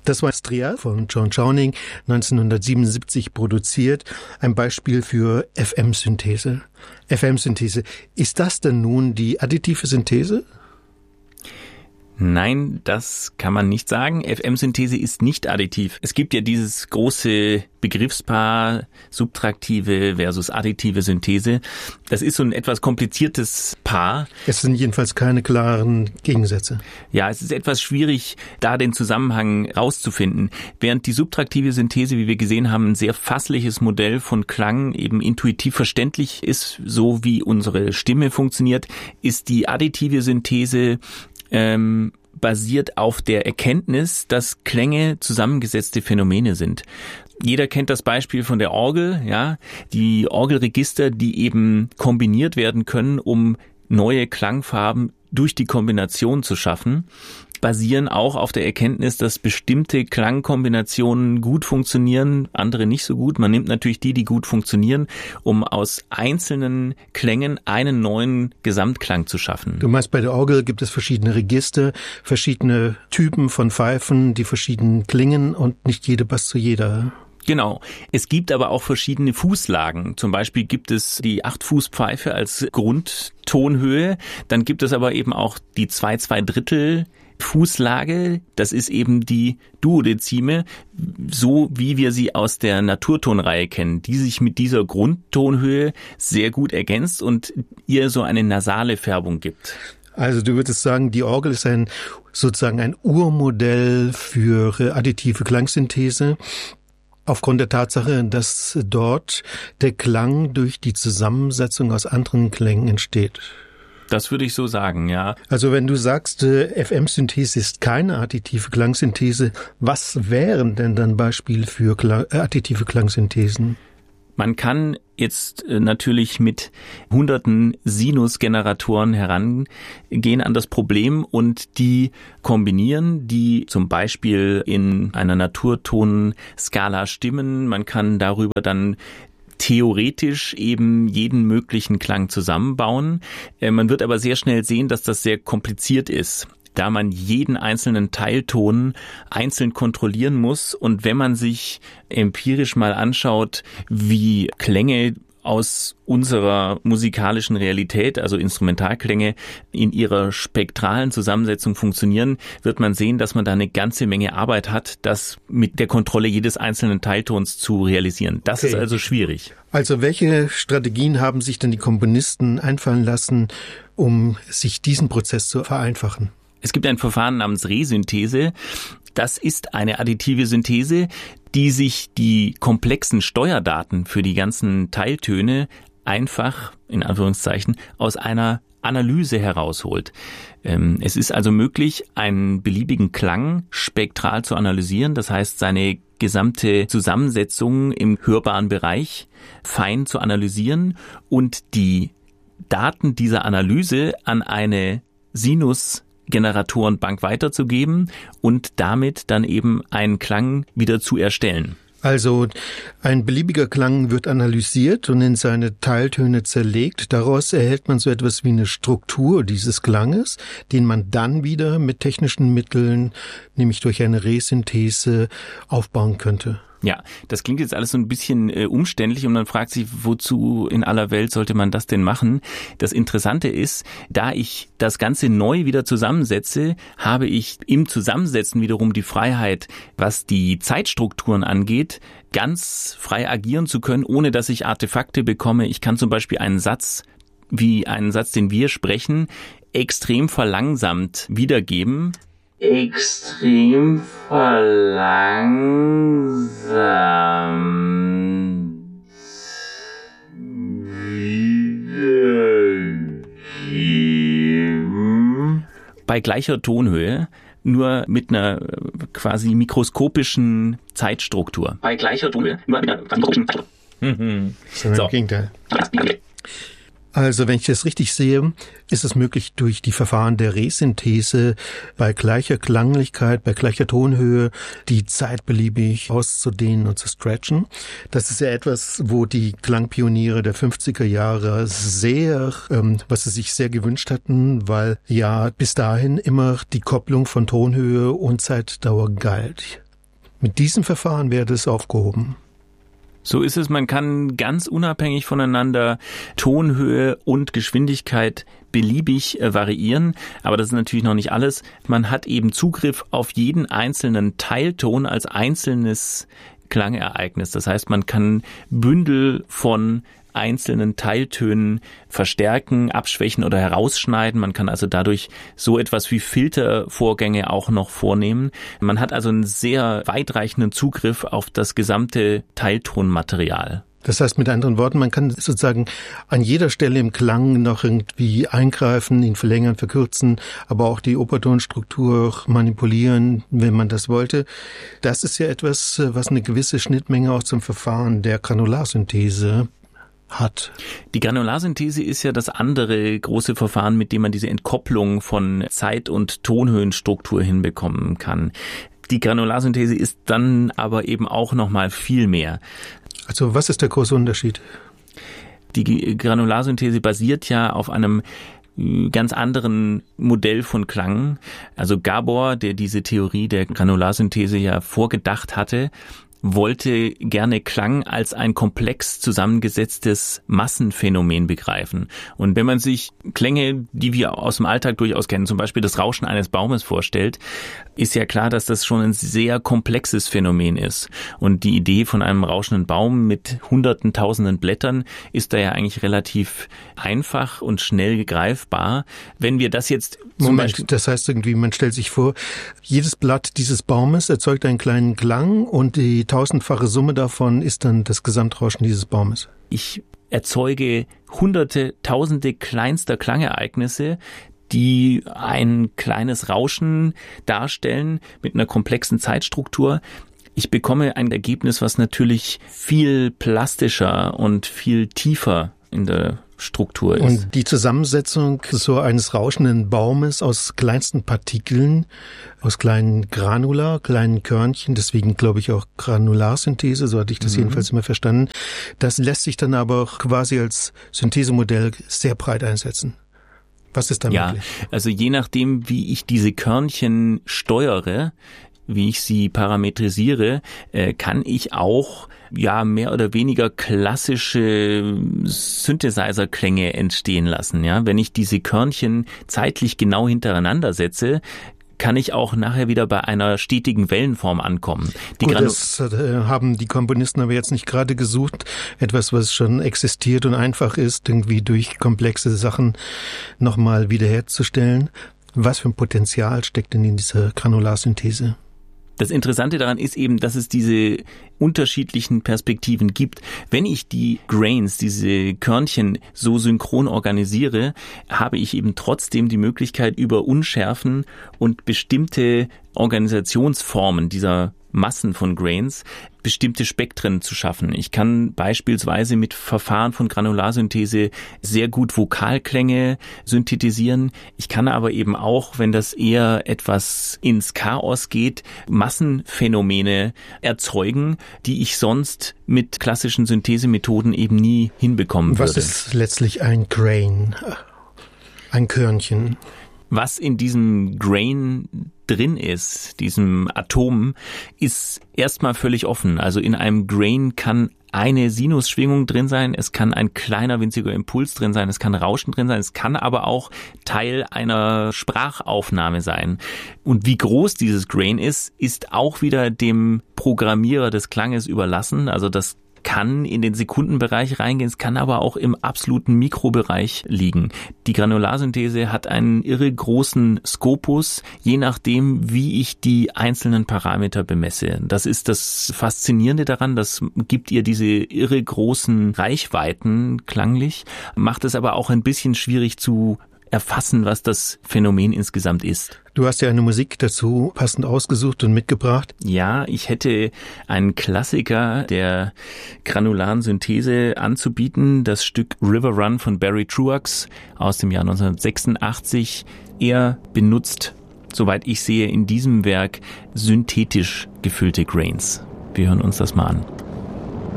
Das war Stria von John Chowning, 1977 produziert. Ein Beispiel für FM-Synthese. FM-Synthese. Ist das denn nun die additive Synthese? Nein, das kann man nicht sagen. FM-Synthese ist nicht additiv. Es gibt ja dieses große Begriffspaar subtraktive versus additive Synthese. Das ist so ein etwas kompliziertes Paar. Es sind jedenfalls keine klaren Gegensätze. Ja, es ist etwas schwierig, da den Zusammenhang rauszufinden. Während die subtraktive Synthese, wie wir gesehen haben, ein sehr fassliches Modell von Klang, eben intuitiv verständlich ist, so wie unsere Stimme funktioniert, ist die additive Synthese basiert auf der Erkenntnis, dass Klänge zusammengesetzte Phänomene sind. Jeder kennt das Beispiel von der Orgel, ja, die Orgelregister, die eben kombiniert werden können, um neue Klangfarben durch die Kombination zu schaffen, basieren auch auf der Erkenntnis, dass bestimmte Klangkombinationen gut funktionieren, andere nicht so gut. Man nimmt natürlich die gut funktionieren, um aus einzelnen Klängen einen neuen Gesamtklang zu schaffen. Du meinst, bei der Orgel gibt es verschiedene Register, verschiedene Typen von Pfeifen, die verschieden klingen und nicht jede passt zu jeder. Genau. Es gibt aber auch verschiedene Fußlagen. Zum Beispiel gibt es die 8-Fuß-Pfeife als Grundtonhöhe. Dann gibt es aber eben auch die 2/2 Fußlage, das ist eben die Duodezime, so wie wir sie aus der Naturtonreihe kennen, die sich mit dieser Grundtonhöhe sehr gut ergänzt und ihr so eine nasale Färbung gibt. Also du würdest sagen, die Orgel ist sozusagen ein Urmodell für additive Klangsynthese, aufgrund der Tatsache, dass dort der Klang durch die Zusammensetzung aus anderen Klängen entsteht. Das würde ich so sagen, ja. Also wenn du sagst, FM-Synthese ist keine additive Klangsynthese, was wären denn dann Beispiele für additive Klangsynthesen? Man kann jetzt natürlich mit hunderten Sinusgeneratoren herangehen an das Problem und die kombinieren, die zum Beispiel in einer Naturtonskala stimmen. Man kann darüber dann theoretisch eben jeden möglichen Klang zusammenbauen. Man wird aber sehr schnell sehen, dass das sehr kompliziert ist, da man jeden einzelnen Teilton einzeln kontrollieren muss. Und wenn man sich empirisch mal anschaut, wie Klänge aus unserer musikalischen Realität, also Instrumentalklänge, in ihrer spektralen Zusammensetzung funktionieren, wird man sehen, dass man da eine ganze Menge Arbeit hat, das mit der Kontrolle jedes einzelnen Teiltons zu realisieren. Das ist also schwierig. Also welche Strategien haben sich denn die Komponisten einfallen lassen, um sich diesen Prozess zu vereinfachen? Es gibt ein Verfahren namens Resynthese. Das ist eine additive Synthese, die sich die komplexen Steuerdaten für die ganzen Teiltöne einfach, in Anführungszeichen, aus einer Analyse herausholt. Es ist also möglich, einen beliebigen Klang spektral zu analysieren, das heißt, seine gesamte Zusammensetzung im hörbaren Bereich fein zu analysieren und die Daten dieser Analyse an eine Sinusgeneratorenbank weiterzugeben und damit dann eben einen Klang wieder zu erstellen. Also ein beliebiger Klang wird analysiert und in seine Teiltöne zerlegt. Daraus erhält man so etwas wie eine Struktur dieses Klanges, den man dann wieder mit technischen Mitteln, nämlich durch eine Resynthese, aufbauen könnte. Ja, das klingt jetzt alles so ein bisschen umständlich und man fragt sich, wozu in aller Welt sollte man das denn machen? Das Interessante ist, da ich das Ganze neu wieder zusammensetze, habe ich im Zusammensetzen wiederum die Freiheit, was die Zeitstrukturen angeht, ganz frei agieren zu können, ohne dass ich Artefakte bekomme. Ich kann zum Beispiel einen Satz, den wir sprechen, extrem verlangsamt wiedergeben. Extrem verlangsamt wiedergeben. Bei gleicher Tonhöhe, nur mit einer quasi mikroskopischen Zeitstruktur. Bei gleicher Tonhöhe, nur mit einer mikroskopischen Zeitstruktur. Also wenn ich das richtig sehe, ist es möglich, durch die Verfahren der Resynthese bei gleicher Klanglichkeit, bei gleicher Tonhöhe die Zeit beliebig auszudehnen und zu stretchen. Das ist ja etwas, wo die Klangpioniere der 50er Jahre was sie sich sehr gewünscht hatten, weil ja bis dahin immer die Kopplung von Tonhöhe und Zeitdauer galt. Mit diesem Verfahren wäre das aufgehoben. So ist es, man kann ganz unabhängig voneinander Tonhöhe und Geschwindigkeit beliebig variieren, aber das ist natürlich noch nicht alles. Man hat eben Zugriff auf jeden einzelnen Teilton als einzelnes Klangereignis. Das heißt, man kann Bündel von einzelnen Teiltönen verstärken, abschwächen oder herausschneiden. Man kann also dadurch so etwas wie Filtervorgänge auch noch vornehmen. Man hat also einen sehr weitreichenden Zugriff auf das gesamte Teiltonmaterial. Das heißt mit anderen Worten, man kann sozusagen an jeder Stelle im Klang noch irgendwie eingreifen, ihn verlängern, verkürzen, aber auch die Obertonstruktur manipulieren, wenn man das wollte. Das ist ja etwas, was eine gewisse Schnittmenge auch zum Verfahren der Granularsynthese hat. Die Granularsynthese ist ja das andere große Verfahren, mit dem man diese Entkopplung von Zeit- und Tonhöhenstruktur hinbekommen kann. Die Granularsynthese ist dann aber eben auch nochmal viel mehr. Also was ist der große Unterschied? Die Granularsynthese basiert ja auf einem ganz anderen Modell von Klang. Also Gabor, der diese Theorie der Granularsynthese ja vorgedacht hatte, wollte gerne Klang als ein komplex zusammengesetztes Massenphänomen begreifen. Und wenn man sich Klänge, die wir aus dem Alltag durchaus kennen, zum Beispiel das Rauschen eines Baumes vorstellt, ist ja klar, dass das schon ein sehr komplexes Phänomen ist. Und die Idee von einem rauschenden Baum mit hunderten, tausenden Blättern ist da ja eigentlich relativ einfach und schnell greifbar. Wenn wir das jetzt das heißt irgendwie, man stellt sich vor, jedes Blatt dieses Baumes erzeugt einen kleinen Klang und die tausendfache Summe davon ist dann das Gesamtrauschen dieses Baumes. Ich erzeuge hunderte, tausende kleinster Klangereignisse, die ein kleines Rauschen darstellen mit einer komplexen Zeitstruktur. Ich bekomme ein Ergebnis, was natürlich viel plastischer und viel tiefer in der Struktur ist. Und die Zusammensetzung so eines rauschenden Baumes aus kleinsten Partikeln, aus kleinen Granula, kleinen Körnchen, deswegen glaube ich auch Granularsynthese, so hatte ich das jedenfalls immer verstanden, das lässt sich dann aber auch quasi als Synthesemodell sehr breit einsetzen. Was ist da möglich? Also je nachdem, wie ich diese Körnchen steuere, wie ich sie parametrisiere, kann ich auch mehr oder weniger klassische Synthesizer-Klänge entstehen lassen. Ja, wenn ich diese Körnchen zeitlich genau hintereinander setze, kann ich auch nachher wieder bei einer stetigen Wellenform ankommen. Das haben die Komponisten aber jetzt nicht gerade gesucht. Etwas, was schon existiert und einfach ist, irgendwie durch komplexe Sachen nochmal wiederherzustellen. Was für ein Potenzial steckt denn in dieser Granularsynthese? Das Interessante daran ist eben, dass es diese unterschiedlichen Perspektiven gibt. Wenn ich die Grains, diese Körnchen so synchron organisiere, habe ich eben trotzdem die Möglichkeit, über Unschärfen und bestimmte Organisationsformen dieser Massen von Grains bestimmte Spektren zu schaffen. Ich kann beispielsweise mit Verfahren von Granularsynthese sehr gut Vokalklänge synthetisieren. Ich kann aber eben auch, wenn das eher etwas ins Chaos geht, Massenphänomene erzeugen, die ich sonst mit klassischen Synthesemethoden eben nie hinbekommen würde. Was ist letztlich ein Grain? Ein Körnchen? Was in diesem Grain drin ist, diesem Atom, ist erstmal völlig offen. Also in einem Grain kann eine Sinusschwingung drin sein, es kann ein kleiner winziger Impuls drin sein, es kann Rauschen drin sein, es kann aber auch Teil einer Sprachaufnahme sein. Und wie groß dieses Grain ist auch wieder dem Programmierer des Klanges überlassen. Also das kann in den Sekundenbereich reingehen, es kann aber auch im absoluten Mikrobereich liegen. Die Granularsynthese hat einen irre großen Skopus, je nachdem, wie ich die einzelnen Parameter bemesse. Das ist das Faszinierende daran, das gibt ihr diese irre großen Reichweiten klanglich, macht es aber auch ein bisschen schwierig zu erfassen, was das Phänomen insgesamt ist. Du hast ja eine Musik dazu passend ausgesucht und mitgebracht. Ja, ich hätte einen Klassiker der granularen Synthese anzubieten, das Stück River Run von Barry Truax aus dem Jahr 1986. Er benutzt, soweit ich sehe, in diesem Werk synthetisch gefüllte Grains. Wir hören uns das mal an.